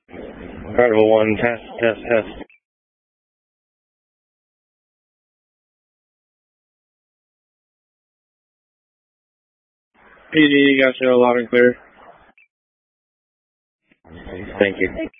Cardinal 1, test. PD, got you loud and clear. Thank you.